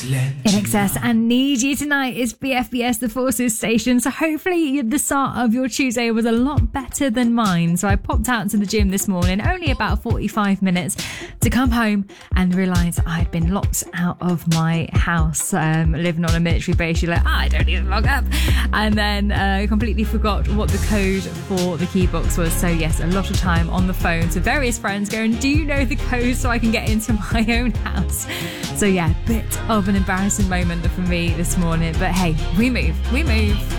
In Excess and Need You Tonight is BFBS The Forces station. So hopefully the start of your Tuesday was a lot better than mine. So I popped out to the gym this morning, only about 45 minutes, to come home and realise I'd been locked out of my house, living on a military base. You're like, I don't need to log up. And then completely forgot what the code for the key box was. So yes, a lot of time on the phone to various friends going, do you know the code so I can get into my own house? So yeah, bit of an embarrassing moment for me this morning. But hey, we move.